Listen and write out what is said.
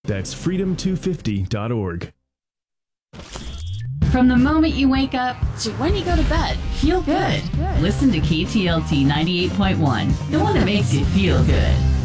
That's freedom250.org. From the moment you wake up to when you go to bed, feel good. Listen to KTLT 98.1, the one that makes you feel good.